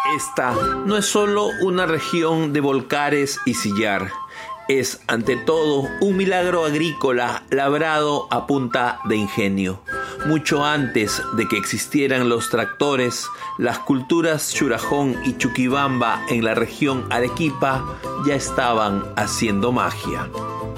Esta no es solo una región de volcares y sillar. Es, ante todo, un milagro agrícola labrado a punta de ingenio. Mucho antes de que existieran los tractores, las culturas Churajón y Chuquibamba en la región Arequipa ya estaban haciendo magia.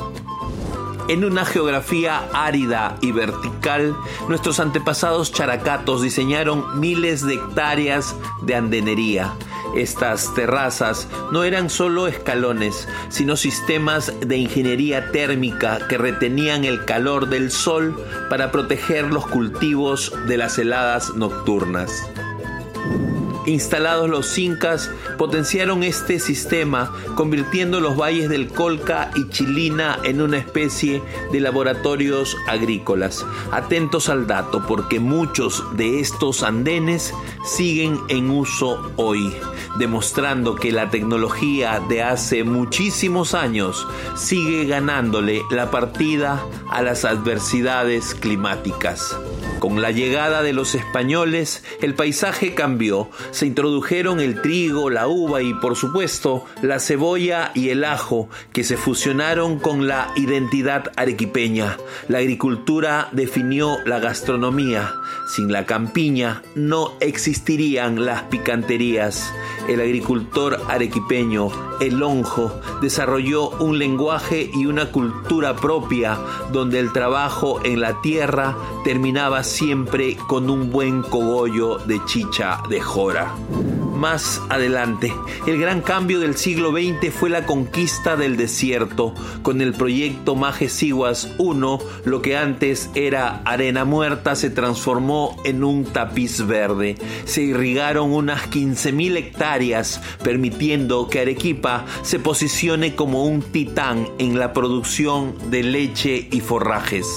En una geografía árida y vertical, nuestros antepasados characatos diseñaron miles de hectáreas de andenería. Estas terrazas no eran solo escalones, sino sistemas de ingeniería térmica que retenían el calor del sol para proteger los cultivos de las heladas nocturnas. Instalados los incas, potenciaron este sistema, convirtiendo los valles del Colca y Chilina en una especie de laboratorios agrícolas. Atentos al dato, porque muchos de estos andenes siguen en uso hoy, demostrando que la tecnología de hace muchísimos años sigue ganándole la partida a las adversidades climáticas. Con la llegada de los españoles, el paisaje cambió. Se introdujeron el trigo, la uva y, por supuesto, la cebolla y el ajo, que se fusionaron con la identidad arequipeña. La agricultura definió la gastronomía. Sin la campiña no existirían las picanterías. El agricultor arequipeño, el lonjo, desarrolló un lenguaje y una cultura propia, donde el trabajo en la tierra terminaba siempre con un buen cogollo de chicha de jora. Más adelante, el gran cambio del siglo XX fue la conquista del desierto. Con el proyecto Maje Sihuas 1, lo que antes era arena muerta se transformó en un tapiz verde. Se irrigaron unas 15.000 hectáreas, permitiendo que Arequipa se posicione como un titán en la producción de leche y forrajes.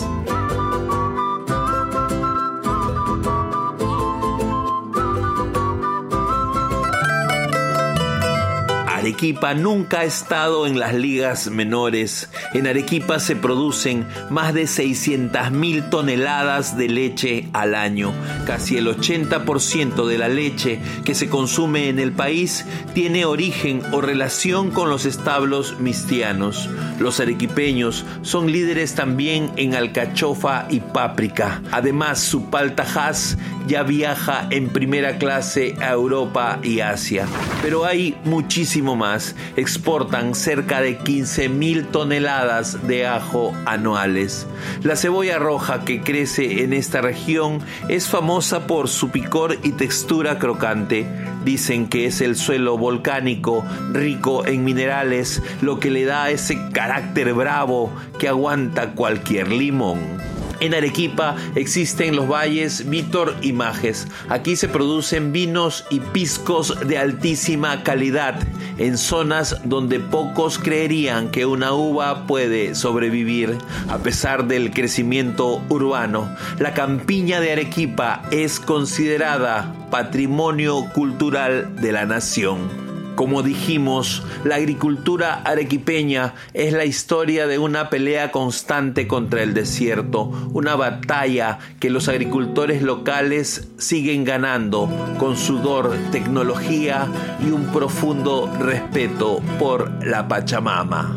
Arequipa nunca ha estado en las ligas menores. En Arequipa se producen más de 600.000 toneladas de leche al año. Casi el 80% de la leche que se consume en el país tiene origen o relación con los establos mistianos. Los arequipeños son líderes también en alcachofa y páprica. Además, su palta Hass ya viaja en primera clase a Europa y Asia. Pero hay muchísimo más. Exportan cerca de 15.000 toneladas de ajo anuales. La cebolla roja que crece en esta región es famosa por su picor y textura crocante. Dicen que es el suelo volcánico rico en minerales lo que le da ese carácter bravo que aguanta cualquier limón. En Arequipa existen los valles Vítor y Majes. Aquí se producen vinos y piscos de altísima calidad en zonas donde pocos creerían que una uva puede sobrevivir. A pesar del crecimiento urbano, la campiña de Arequipa es considerada patrimonio cultural de la nación. Como dijimos, la agricultura arequipeña es la historia de una pelea constante contra el desierto, una batalla que los agricultores locales siguen ganando con sudor, tecnología y un profundo respeto por la Pachamama.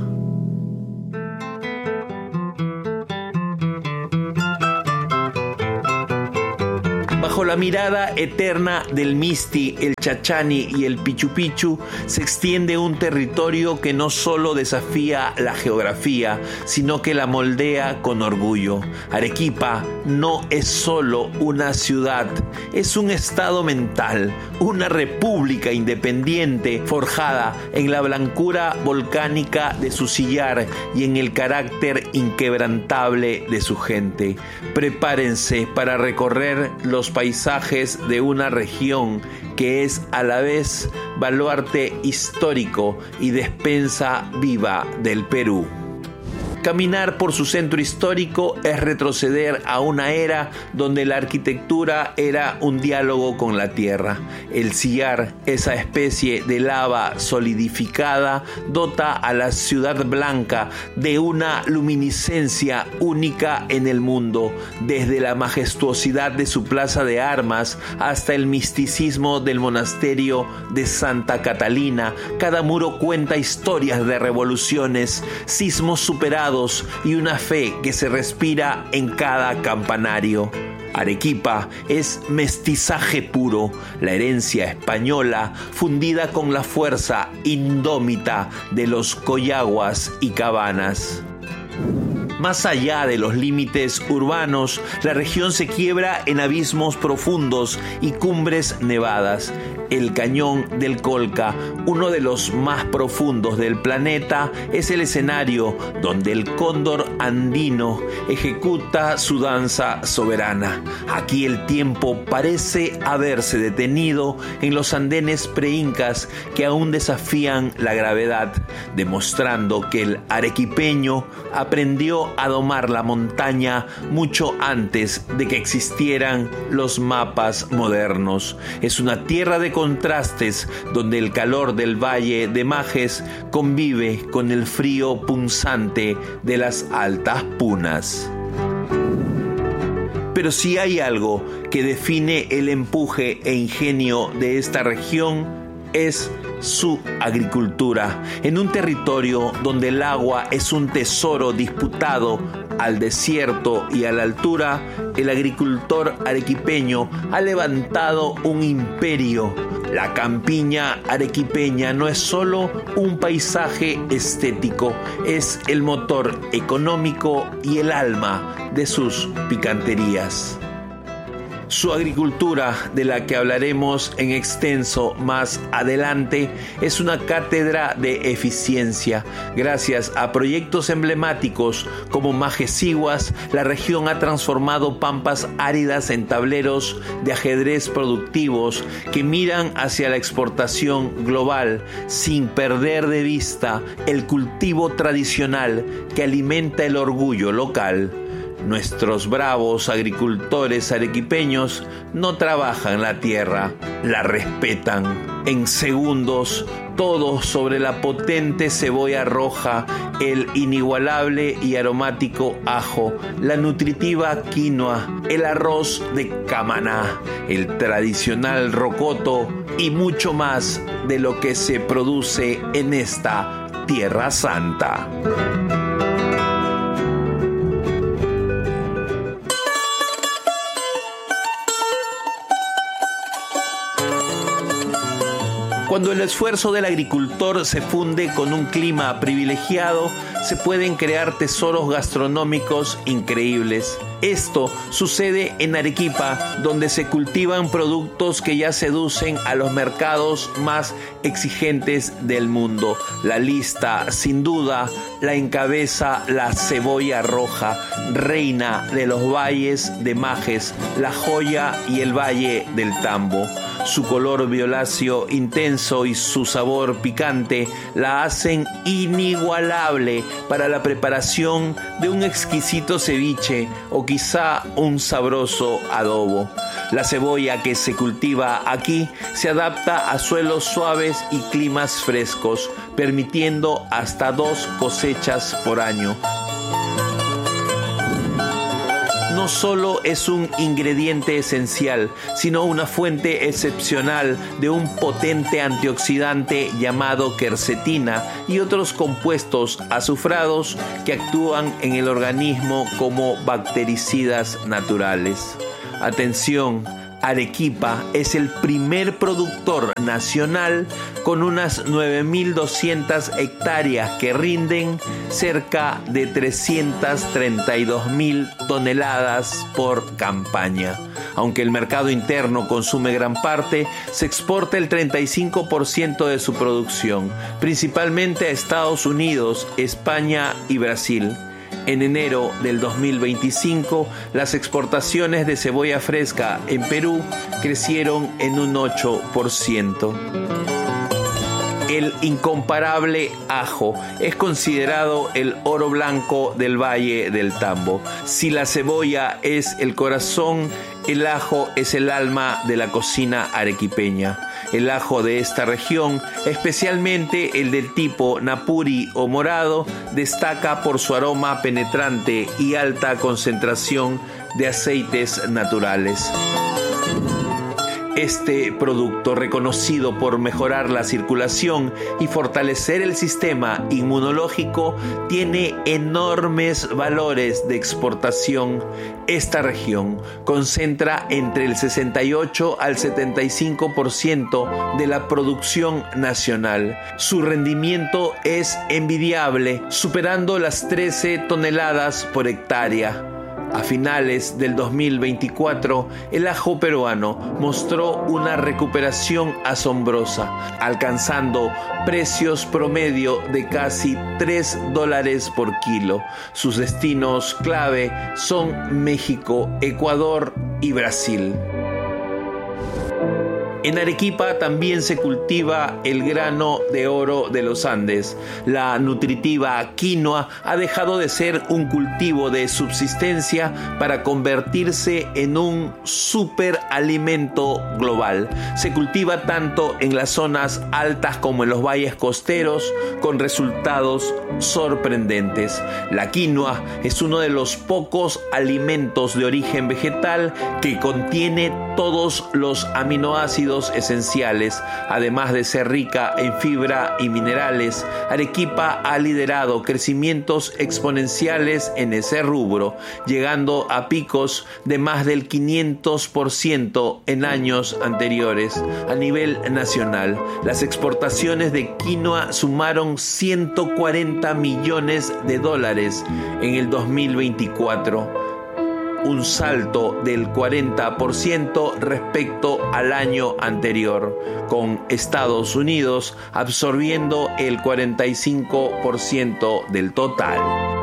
Bajo la mirada eterna del Misti, el Chachani y el Pichu Pichu se extiende un territorio que no solo desafía la geografía, sino que la moldea con orgullo. Arequipa no es solo una ciudad, es un estado mental, una república independiente forjada en la blancura volcánica de su sillar y en el carácter inquebrantable de su gente. Prepárense para recorrer los paisajes de una región que es a la vez baluarte histórico y despensa viva del Perú. Caminar por su centro histórico es retroceder a una era donde la arquitectura era un diálogo con la tierra. El sillar, esa especie de lava solidificada, dota a la Ciudad Blanca de una luminiscencia única en el mundo, desde la majestuosidad de su plaza de armas hasta el misticismo del monasterio de Santa Catalina. Cada muro cuenta historias de revoluciones, sismos superados y una fe que se respira en cada campanario. Arequipa es mestizaje puro, la herencia española fundida con la fuerza indómita de los coyaguas y cabanas. Más allá de los límites urbanos, la región se quiebra en abismos profundos y cumbres nevadas. El cañón del Colca, uno de los más profundos del planeta, es el escenario donde el cóndor andino ejecuta su danza soberana. Aquí el tiempo parece haberse detenido en los andenes preincas que aún desafían la gravedad, demostrando que el arequipeño aprendió a domar la montaña mucho antes de que existieran los mapas modernos. Es una tierra de contrastes donde el calor del valle de Majes convive con el frío punzante de las altas punas. Pero si hay algo que define el empuje e ingenio de esta región, es su agricultura, en un territorio donde el agua es un tesoro disputado. Al desierto y a la altura, el agricultor arequipeño ha levantado un imperio. La campiña arequipeña no es solo un paisaje estético, es el motor económico y el alma de sus picanterías. Su agricultura, de la que hablaremos en extenso más adelante, es una cátedra de eficiencia. Gracias a proyectos emblemáticos como Majesiguas, la región ha transformado pampas áridas en tableros de ajedrez productivos que miran hacia la exportación global, sin perder de vista el cultivo tradicional que alimenta el orgullo local. Nuestros bravos agricultores arequipeños no trabajan la tierra, la respetan. En segundos, todo sobre la potente cebolla roja, el inigualable y aromático ajo, la nutritiva quinoa, el arroz de Camaná, el tradicional rocoto y mucho más de lo que se produce en esta Tierra Santa. Cuando el esfuerzo del agricultor se funde con un clima privilegiado, se pueden crear tesoros gastronómicos increíbles. Esto sucede en Arequipa, donde se cultivan productos que ya seducen a los mercados más exigentes del mundo. La lista, sin duda, la encabeza la cebolla roja, reina de los valles de Majes, La Joya y el Valle del Tambo. Su color violáceo intenso y su sabor picante la hacen inigualable para la preparación de un exquisito ceviche o quizá un sabroso adobo. La cebolla que se cultiva aquí se adapta a suelos suaves y climas frescos, permitiendo hasta 2 cosechas por año. No solo es un ingrediente esencial, sino una fuente excepcional de un potente antioxidante llamado quercetina y otros compuestos azufrados que actúan en el organismo como bactericidas naturales. Atención, Arequipa es el primer productor nacional con unas 9.200 hectáreas que rinden cerca de 332.000 toneladas por campaña. Aunque el mercado interno consume gran parte, se exporta el 35% de su producción, principalmente a Estados Unidos, España y Brasil. En enero del 2025, las exportaciones de cebolla fresca en Perú crecieron en un 8%. El incomparable ajo es considerado el oro blanco del Valle del Tambo. Si la cebolla es el corazón, el ajo es el alma de la cocina arequipeña. El ajo de esta región, especialmente el del tipo Napuri o morado, destaca por su aroma penetrante y alta concentración de aceites naturales. Este producto, reconocido por mejorar la circulación y fortalecer el sistema inmunológico, tiene enormes valores de exportación. Esta región concentra entre el 68 al 75% de la producción nacional. Su rendimiento es envidiable, superando las 13 toneladas por hectárea. A finales del 2024, el ajo peruano mostró una recuperación asombrosa, alcanzando precios promedio de casi $3 por kilo. Sus destinos clave son México, Ecuador y Brasil. En Arequipa también se cultiva el grano de oro de los Andes. La nutritiva quinoa ha dejado de ser un cultivo de subsistencia para convertirse en un superalimento global. Se cultiva tanto en las zonas altas como en los valles costeros, con resultados sorprendentes. La quinoa es uno de los pocos alimentos de origen vegetal que contiene todos los aminoácidos esenciales. Además de ser rica en fibra y minerales, Arequipa ha liderado crecimientos exponenciales en ese rubro, llegando a picos de más del 500% en años anteriores. A nivel nacional, las exportaciones de quinoa sumaron $140 millones en el 2024. Un salto del 40% respecto al año anterior, con Estados Unidos absorbiendo el 45% del total.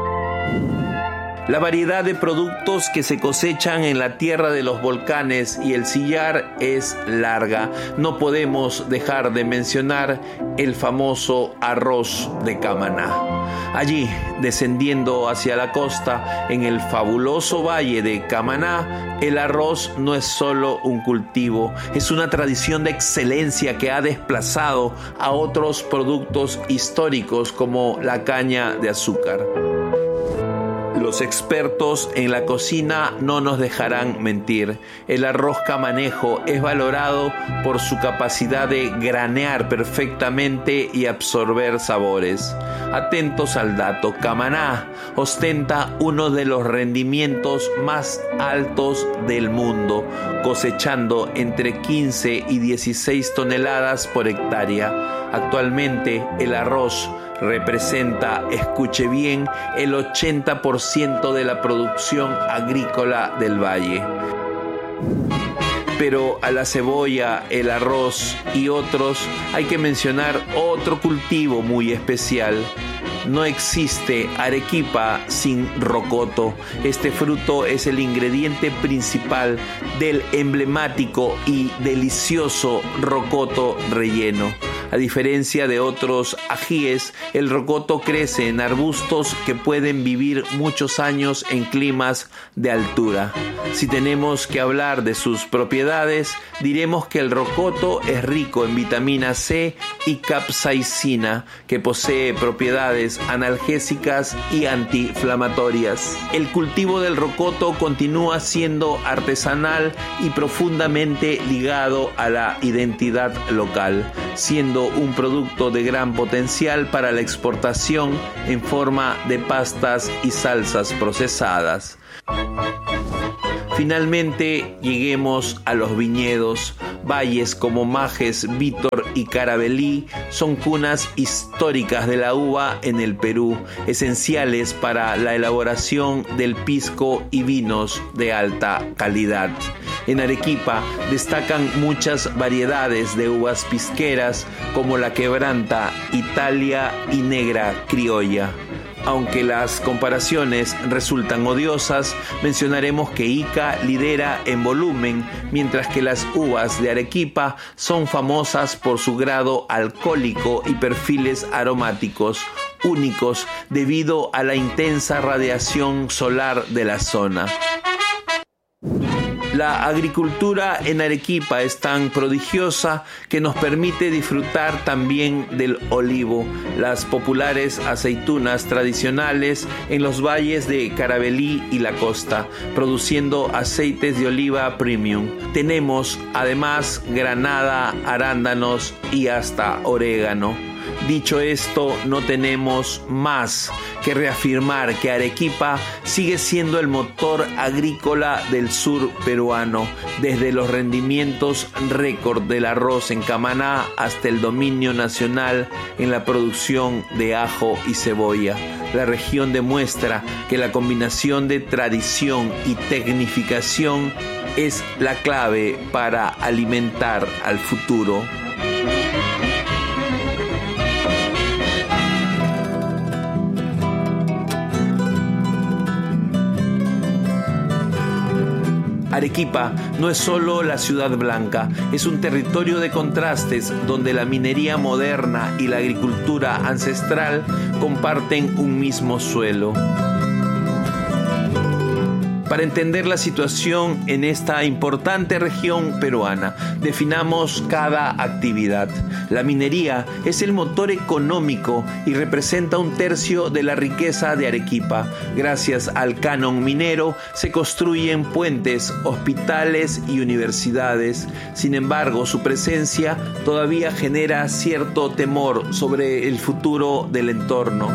La variedad de productos que se cosechan en la tierra de los volcanes y el sillar es larga. No podemos dejar de mencionar el famoso arroz de Camaná. Allí, descendiendo hacia la costa, en el fabuloso valle de Camaná, el arroz no es solo un cultivo, es una tradición de excelencia que ha desplazado a otros productos históricos como la caña de azúcar. Los expertos en la cocina no nos dejarán mentir. El arroz camanejo es valorado por su capacidad de granear perfectamente y absorber sabores. Atentos al dato, Camaná ostenta uno de los rendimientos más altos del mundo, cosechando entre 15 y 16 toneladas por hectárea. Actualmente el arroz representa, escuche bien, el 80% de la producción agrícola del valle. Pero a la cebolla, el arroz y otros hay que mencionar otro cultivo muy especial. No existe Arequipa sin rocoto. Este fruto es el ingrediente principal del emblemático y delicioso rocoto relleno. A diferencia de otros ajíes, el rocoto crece en arbustos que pueden vivir muchos años en climas de altura. Si tenemos que hablar de sus propiedades, diremos que el rocoto es rico en vitamina C y capsaicina, que posee propiedades analgésicas y antiinflamatorias. El cultivo del rocoto continúa siendo artesanal y profundamente ligado a la identidad local, siendo un producto de gran potencial para la exportación en forma de pastas y salsas procesadas. Finalmente lleguemos a los viñedos. Valles como Majes, Vítor y Caravelí son cunas históricas de la uva en el Perú, esenciales para la elaboración del pisco y vinos de alta calidad. En Arequipa destacan muchas variedades de uvas pisqueras como la Quebranta, Italia y Negra Criolla. Aunque las comparaciones resultan odiosas, mencionaremos que Ica lidera en volumen, mientras que las uvas de Arequipa son famosas por su grado alcohólico y perfiles aromáticos únicos debido a la intensa radiación solar de la zona. La agricultura en Arequipa es tan prodigiosa que nos permite disfrutar también del olivo, las populares aceitunas tradicionales en los valles de Caravelí y la costa, produciendo aceites de oliva premium. Tenemos además granada, arándanos y hasta orégano. Dicho esto, no tenemos más que reafirmar que Arequipa sigue siendo el motor agrícola del sur peruano, desde los rendimientos récord del arroz en Camaná hasta el dominio nacional en la producción de ajo y cebolla. La región demuestra que la combinación de tradición y tecnificación es la clave para alimentar al futuro. Arequipa no es solo la ciudad blanca, es un territorio de contrastes donde la minería moderna y la agricultura ancestral comparten un mismo suelo. Para entender la situación en esta importante región peruana, definamos cada actividad. La minería es el motor económico y representa 1/3 de la riqueza de Arequipa. Gracias al canon minero se construyen puentes, hospitales y universidades. Sin embargo, su presencia todavía genera cierto temor sobre el futuro del entorno.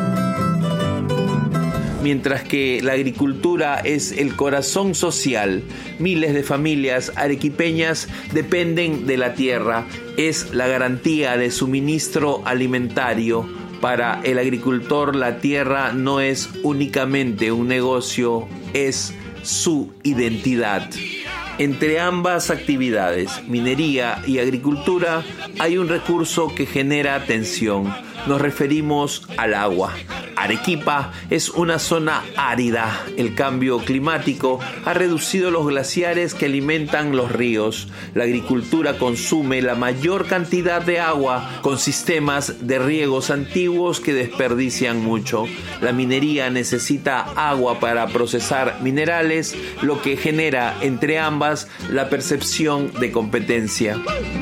Mientras que la agricultura es el corazón social, miles de familias arequipeñas dependen de la tierra. Es la garantía de suministro alimentario. Para el agricultor, la tierra no es únicamente un negocio, es su identidad. Entre ambas actividades, minería y agricultura, hay un recurso que genera tensión. Nos referimos al agua. Arequipa es una zona árida. El cambio climático ha reducido los glaciares que alimentan los ríos. La agricultura consume la mayor cantidad de agua con sistemas de riegos antiguos que desperdician mucho. La minería necesita agua para procesar minerales, lo que genera entre ambas la percepción de competencia.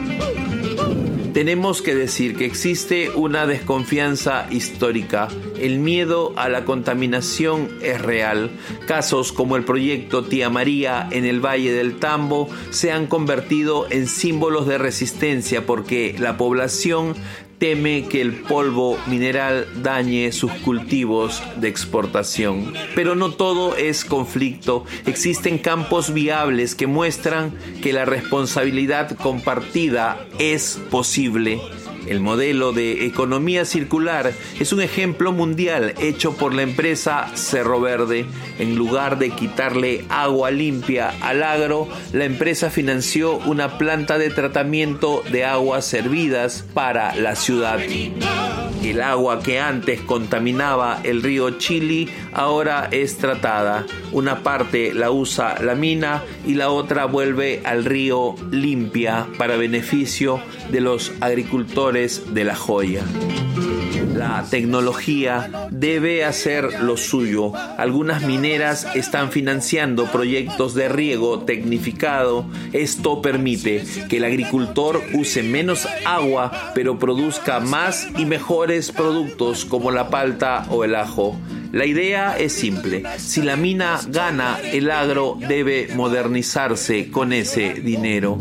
Tenemos que decir que existe una desconfianza histórica. El miedo a la contaminación es real. Casos como el proyecto Tía María en el Valle del Tambo se han convertido en símbolos de resistencia porque la población teme que el polvo mineral dañe sus cultivos de exportación. Pero no todo es conflicto. Existen campos viables que muestran que la responsabilidad compartida es posible. El modelo de economía circular es un ejemplo mundial hecho por la empresa Cerro Verde. En lugar de quitarle agua limpia al agro, la empresa financió una planta de tratamiento de aguas servidas para la ciudad. El agua que antes contaminaba el río Chili ahora es tratada. Una parte la usa la mina y la otra vuelve al río limpia para beneficio de los agricultores de La Joya. La tecnología debe hacer lo suyo. Algunas mineras están financiando proyectos de riego tecnificado. Esto permite que el agricultor use menos agua, pero produzca más y mejores productos como la palta o el ajo. La idea es simple. Si la mina gana, el agro debe modernizarse con ese dinero.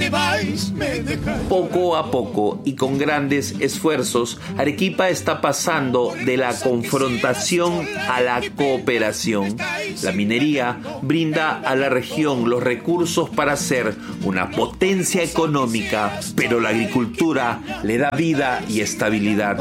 Poco a poco y con grandes esfuerzos, Arequipa está pasando de la confrontación a la cooperación. La minería brinda a la región los recursos para ser una potencia económica, pero la agricultura le da vida y estabilidad.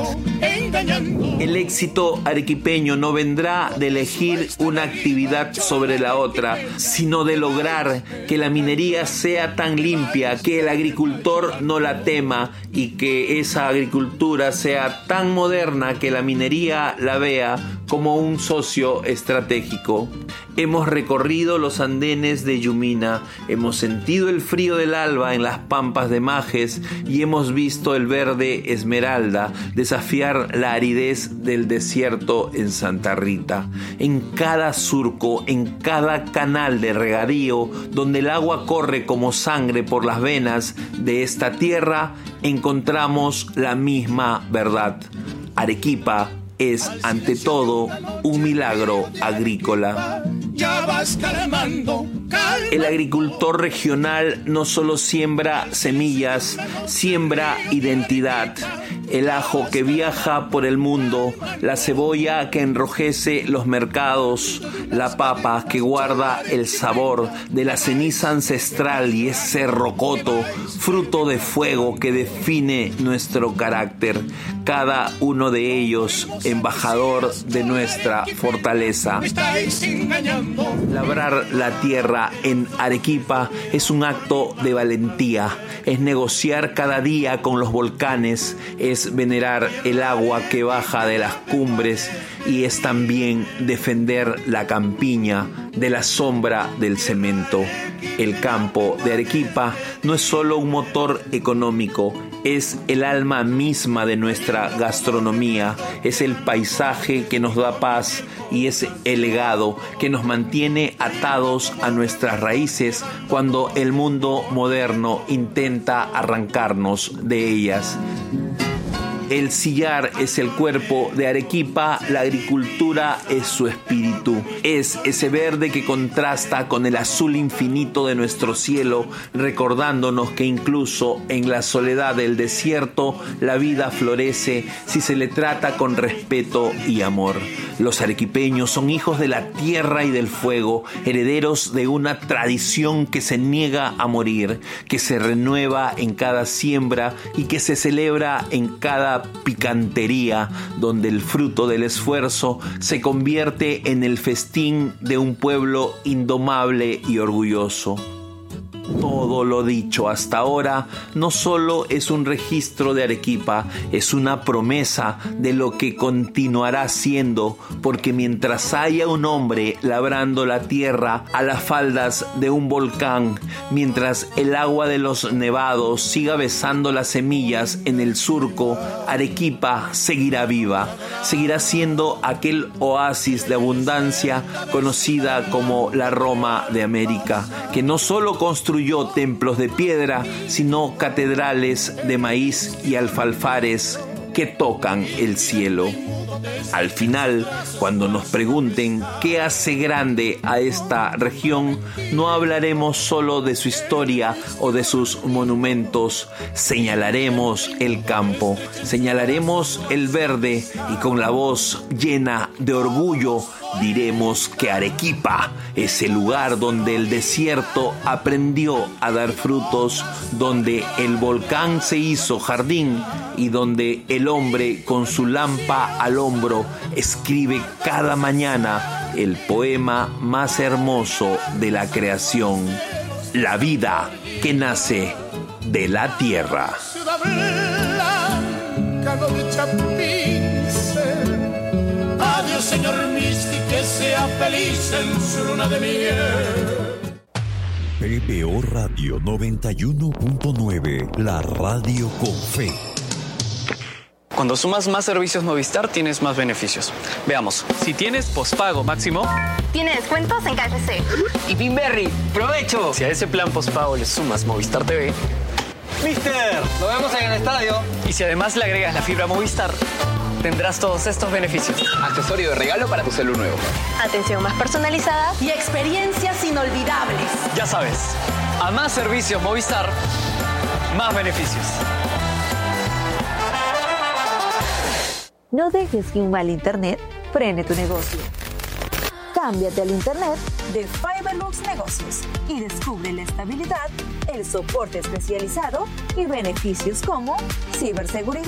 El éxito arequipeño no vendrá de elegir una actividad sobre la otra, sino de lograr que la minería sea tan limpia que el agricultor no la tema y que esa agricultura sea tan moderna que la minería la vea como un socio estratégico. Hemos recorrido los andenes de Yumina, hemos sentido el frío del alba en las pampas de Majes y hemos visto el verde Esmeralda desafiar la aridez del desierto en Santa Rita. En cada surco, en cada canal de regadío, donde el agua corre como sangre por las venas de esta tierra, encontramos la misma verdad. Arequipa es, ante todo, un milagro agrícola. El agricultor regional no solo siembra semillas, siembra identidad. El ajo que viaja por el mundo, la cebolla que enrojece los mercados, la papa que guarda el sabor de la ceniza ancestral y ese rocoto, fruto de fuego que define nuestro carácter. Cada uno de ellos, embajador de nuestra fortaleza. Labrar la tierra en Arequipa es un acto de valentía, es negociar cada día con los volcanes, es venerar el agua que baja de las cumbres y es también defender la campiña de la sombra del cemento. El campo de Arequipa no es solo un motor económico, es el alma misma de nuestra gastronomía, es el paisaje que nos da paz y es el legado que nos mantiene atados a nuestras raíces cuando el mundo moderno intenta arrancarnos de ellas. El sillar es el cuerpo de Arequipa, la agricultura es su espíritu. Es ese verde que contrasta con el azul infinito de nuestro cielo, recordándonos que incluso en la soledad del desierto la vida florece si se le trata con respeto y amor. Los arequipeños son hijos de la tierra y del fuego, herederos de una tradición que se niega a morir, que se renueva en cada siembra y que se celebra en cada picantería, donde el fruto del esfuerzo se convierte en el festín de un pueblo indomable y orgulloso. Todo lo dicho hasta ahora no solo es un registro de Arequipa, es una promesa de lo que continuará siendo, porque mientras haya un hombre labrando la tierra a las faldas de un volcán, mientras el agua de los nevados siga besando las semillas en el surco, Arequipa seguirá viva, seguirá siendo aquel oasis de abundancia conocida como la Roma de América, que no solo construyó templos de piedra, sino catedrales de maíz y alfalfares que tocan el cielo. Al final, cuando nos pregunten qué hace grande a esta región, no hablaremos solo de su historia o de sus monumentos, señalaremos el campo, señalaremos el verde y con la voz llena de orgullo diremos que Arequipa es el lugar donde el desierto aprendió a dar frutos, donde el volcán se hizo jardín y donde el hombre con su lampa al hombro escribe cada mañana el poema más hermoso de la creación, la vida que nace de la tierra. Adiós, señor Misty, que sea feliz en su luna de miel. PBO Radio 91.9, la radio con fe. Cuando sumas más servicios Movistar, tienes más beneficios. Veamos. Si tienes pospago máximo, tiene descuentos en KFC. Y Pinberry, ¡provecho! Si a ese plan pospago le sumas Movistar TV, ¡Mister! ¡Lo vemos en el estadio! Y si además le agregas la fibra Movistar, tendrás todos estos beneficios. Accesorio de regalo para tu celu nuevo. Atención más personalizada y experiencias inolvidables. Ya sabes, a más servicios Movistar, más beneficios. No dejes que un mal internet frene tu negocio. Cámbiate al internet de Fiberlux Negocios y descubre la estabilidad, el soporte especializado y beneficios como ciberseguridad,